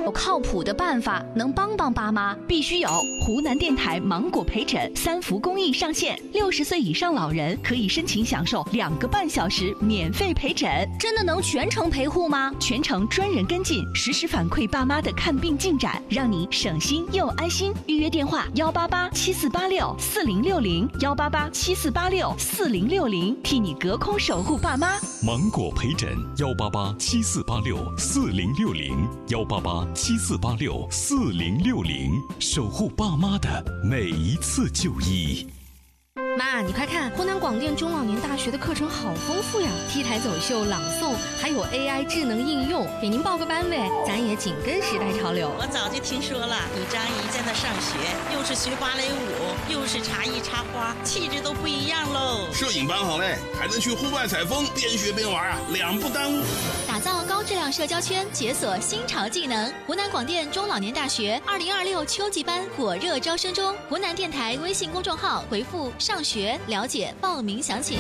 有靠谱的办法能帮帮爸妈？必须有湖南电台芒果陪诊3伏公益上线，60岁以上老人可以申请享受2个半小时免费陪诊。真的能全程陪护吗？全程专人跟进，实时反馈爸妈的看病进展，让你省心又安心。预约电话18874864060，18874864060，替你隔空守护爸妈。 芒果陪诊18874864060，18874864060，守护爸妈的每一次就医。 妈，你快看，湖南广电中老年大学的课程好丰富呀！T 台走秀、朗诵，还有 AI 智能应用，给您报个班呗，咱也紧跟时代潮流。 我早就听说了，你张姨在那上学，又是学芭蕾舞，又是茶艺插花，气质都不一样喽。 摄影班好嘞，还能去户外采风，边学边玩啊，2不耽误。 打造高质量社交圈，解锁新潮技能。湖南广电中老年大学2026秋季班火热招生中，湖南电台微信公众号回复上学了解报名详情。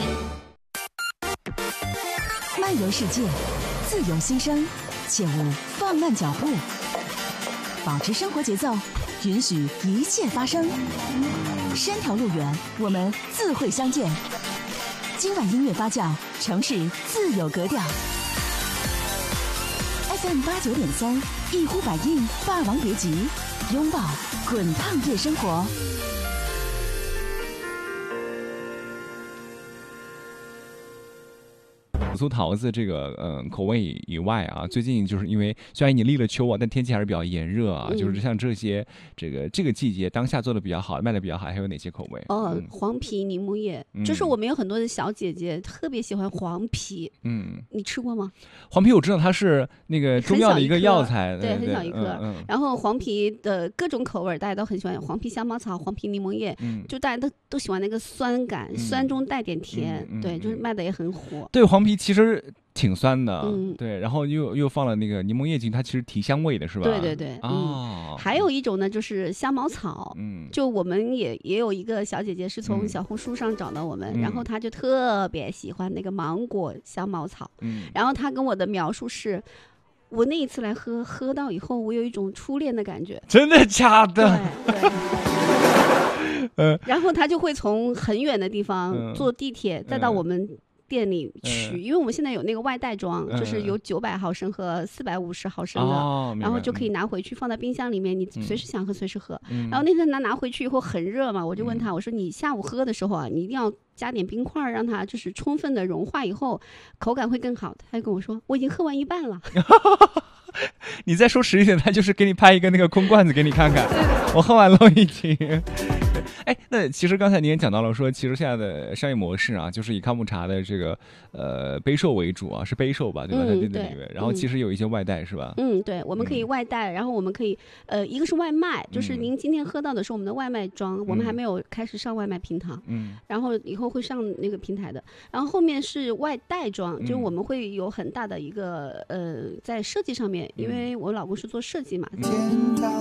漫游世界，自由新生，切勿放慢脚步，保持生活节奏，允许一切发生。山条路远，我们自会相见。今晚音乐发酵，城市自有格调。FM 89.3，一呼百应，霸王别姬，拥抱滚烫夜生活。 酥桃子这个口味以外啊，最近就是因为虽然已经立了秋啊，但天气还是比较炎热啊。就是像这些这个季节当下做的比较好、卖的比较好，还有哪些口味？ 黄皮柠檬叶，就是我们有很多的小姐姐特别喜欢黄皮。你吃过吗？ 黄皮我知道它是那个中药的一个药材， 对，很小一颗。然后黄皮的各种口味大家都很喜欢，黄皮香茅草、黄皮柠檬叶，就大家都喜欢那个酸感，酸中带点甜，对，就是卖的也很火。 对，黄皮其实挺酸的，对，然后又放了那个柠檬叶进，它其实提香味的是吧？ 对对对，还有一种呢，就是香茅草，就我们也有一个小姐姐是从小红书上找到我们，然后她就特别喜欢那个芒果香茅草，然后她跟我的描述是，我那一次来喝到以后，我有一种初恋的感觉。 真的假的？ 对。然后她就会从很远的地方坐地铁再到我们店里去，因为我们现在有那个外带装，就是有900毫升和450毫升的，然后就可以拿回去放在冰箱里面，你随时想喝随时喝。然后那天拿回去以后很热嘛，我就问他，我说你下午喝的时候啊，你一定要加点冰块，让它就是充分的融化以后，口感会更好。他就跟我说，我已经喝完一半了。 你再说实一点，他就是给你拍一个那个空罐子给你看看，我喝完了已经。哎，那其实刚才你也讲到了说，其实现在的商业模式啊，就是以康普茶的这个杯售为主啊，是杯售吧，对吧？它店里面，然后其实有一些外带是吧？ 对，我们可以外带，然后我们可以一个是外卖，就是您今天喝到的是我们的外卖装，我们还没有开始上外卖平台，然后以后会上那个平台的，然后后面是外带装，就是我们会有很大的一个在设计上面，因为我老公是做设计嘛。